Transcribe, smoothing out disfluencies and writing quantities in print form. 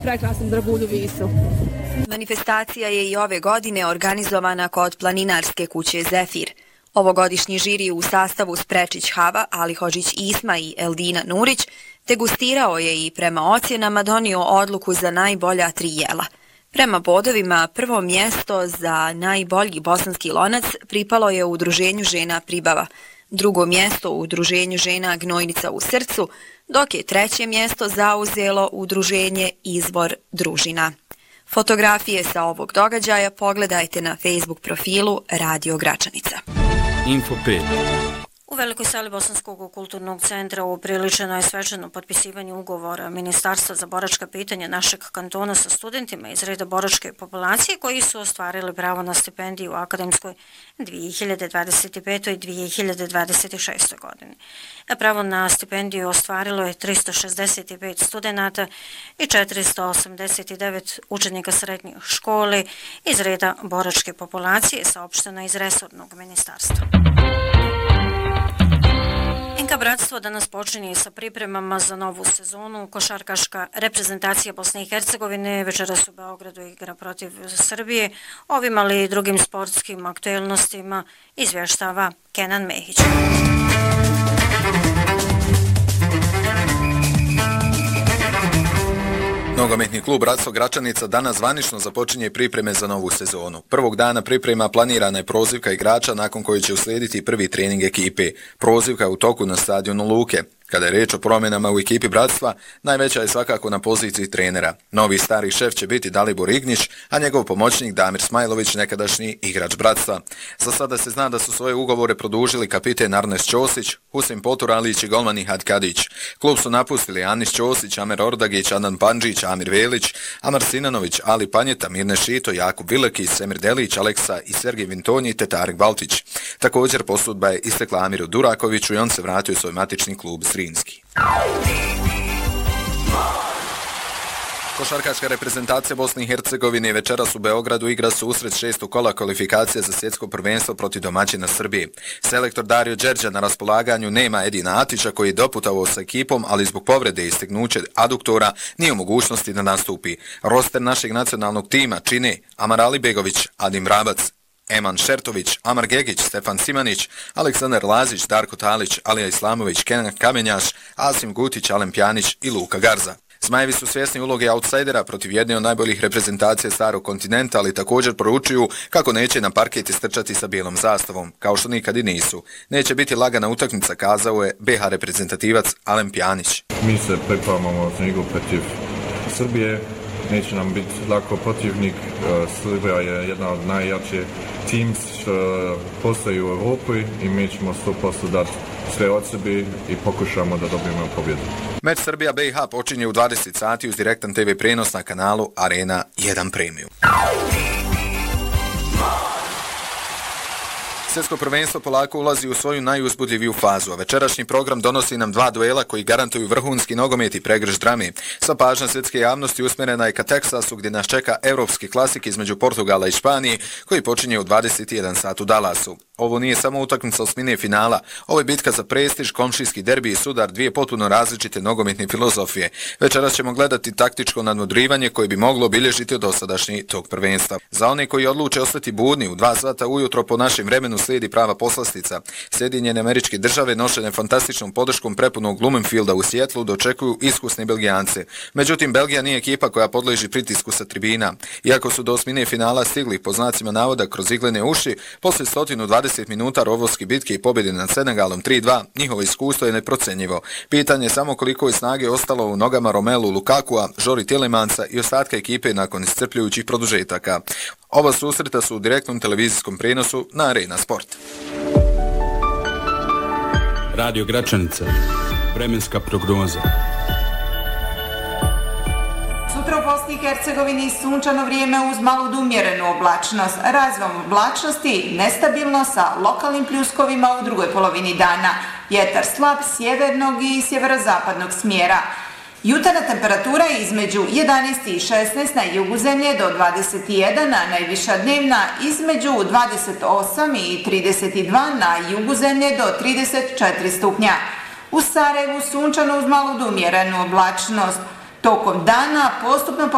Prekrasnom Dragulju Visu. Manifestacija je i ove godine organizovana kod planinarske kuće Zefir. Ovogodišnji žiri u sastavu Sprečić Hava, Ali Hodžić Isma i Eldina Nurić degustirao je i prema ocjenama donio odluku za najbolja 3 jela. Prema bodovima, prvo mjesto za najbolji bosanski lonac pripalo je Udruženju žena Pribava, drugo mjesto u Udruženju žena Gnojnica u srcu, dok je treće mjesto zauzelo Udruženje Izvor družina. Fotografije sa ovog događaja pogledajte na Facebook profilu Radio Gračanica. Info 5. U Velikoj sali Bosanskog kulturnog centra upriličeno je svečano potpisivanje ugovora Ministarstva za boračka pitanja našeg kantona sa studentima iz reda boračke populacije koji su ostvarili pravo na stipendiju u akademskoj 2025. i 2026. godini. Pravo na stipendiju ostvarilo je 365 studenata i 489 učenika srednjih škole iz reda boračke populacije, saopšteno iz resornog ministarstva. NK Bratstvo danas počinje sa pripremama za novu sezonu. Košarkaška reprezentacija Bosne i Hercegovine večeras u Beogradu igra protiv Srbije. Ovim ali i drugim sportskim aktuelnostima izvještava Kenan Mehić. Nogometni klub Bratstvo Gračanica danas zvanično započinje pripreme za novu sezonu. Prvog dana priprema planirana je prozivka igrača nakon koje će uslijediti prvi trening ekipe. Prozivka je u toku na stadionu Luke. Kada je riječ o promjenama u ekipi Bratstva, najveća je svakako na poziciji trenera. Novi stari šef će biti Dalibor Ignić, a njegov pomoćnik Damir Smajlović, nekadašnji igrač Bratstva. Za sada se zna da su svoje ugovore produžili kapiten Arnes Ćosić, Husin Poturalić i golman Ihad Kadić. Klub su napustili Anis Ćosić, Amer Ordagić, Adnan Pandžić, Amir Velić, Amar Sinanović, Ali Panjeta, Mirne Šito, Jakub Vilekić, Semir Delić, Aleksa i Sergij Vintonji te Tarik Baltić. Također posudba je istekla Amiru Durakoviću i on se vratio u svoj matični klub Zrinski. Košarkaška reprezentacija Bosne i Hercegovine večeras u Beogradu igra susret 6. kola kvalifikacije za svjetsko prvenstvo protiv domaćina Srbije. Selektor Dario Đerđa na raspolaganju nema Edina Atića koji je doputovao sa ekipom, ali zbog povrede i stegnuće aduktora nije u mogućnosti da nastupi. Roster našeg nacionalnog tima čine Amar Alibegović, Adim Rabac, Eman Šertović, Amar Gegić, Stefan Simanić, Aleksandar Lazić, Darko Talić, Alija Islamović, Kenan Kamenjaš, Asim Gutić, Alen Pjanić i Luka Garza. Zmajevi su svjesni uloge outsidera protiv jedne od najboljih reprezentacija starog kontinenta, ali također poručuju kako neće na parket istrčati sa bijelom zastavom, kao što nikad i nisu. Neće biti lagana utakmica, kazao je BH reprezentativac Alen Pjanić. Mi se pripremamo za igru protiv Srbije. Neće nam biti lako protivnik. Srbija je jedna od najjačih teams postoji u Europi i mi ćemo 100% dati sve od sebi i pokušamo da dobijemo pobjedu. Meč Srbija BiH počinje u 20 sati uz direktan TV prenos na kanalu Arena 1 Premium. Svjetsko prvenstvo polako ulazi u svoju najuzbudljiviju fazu, a večerašnji program donosi nam 2 duela koji garantuju vrhunski nogomet i pregršt drame. Sva pažnja svjetske javnosti usmjerena je ka Teksasu gdje nas čeka europski klasik između Portugala i Španije koji počinje u 21 sat u Dallasu. Ovo nije samo utakmica osmine finala, ovo je bitka za prestiž, komšijski derbi i sudar dvije potpuno različite nogometne filozofije. Večeras ćemo gledati taktičko nadmudrivanje koje bi moglo obilježiti od dosadašnji tog prvenstva. Za one koji odluče ostati budni, u 2 sata ujutro po našem vremenu slijedi prava poslastica. Sjedinjene Američke Države nošene fantastičnom podrškom prepunog Blumenfielda u Sijetlu dočekuju iskusne Belgijance. Međutim, Belgija nije ekipa koja podleži pritisku sa tribina. Iako su do osmine finala stigli po znacima navoda kroz iglene uši, poslije 120 minuta rovovske bitke i pobjede nad Senegalom 3-2, njihovo iskustvo je neprocenjivo. Pitanje je samo koliko je snage ostalo u nogama Romelu Lukakua, Žori Tillemansa i ostatka ekipe nakon iscrpljujućih produžetaka. Ova susreta su u direktnom televizijskom prenosu na Arena Sport. Radio Gračanica. Vremenska prognoza. Sutra u Bosni i Hercegovini sunčano vrijeme uz malu do umjerenu oblačnost. Razvom oblačnosti nestabilno sa lokalnim pljuskovima u drugoj polovini dana. Vjetar slab sjevernog i sjeverozapadnog smjera. Jutarnja temperatura je između 11 i 16 na jugu zemlje do 21, a najviša dnevna između 28 i 32 na jugu zemlje do 34 stupnja. U Sarajevu sunčano uz malu do umjerenu oblačnost. Tokom dana postupno